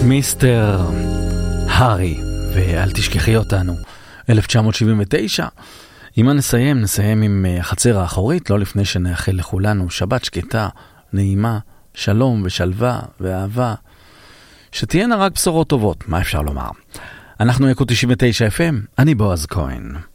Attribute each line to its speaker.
Speaker 1: מיסטר הארי, ואל תשכחי אותנו, 1979. אם נסיים עם החצר האחורית, לא לפני שנאחל לכולנו שבת שקטה, נעימה, שלום ושלווה ואהבה, שתהיינה רק בשורות טובות, מה אפשר לומר? אנחנו אקו 99 FM, אני בועז כהן.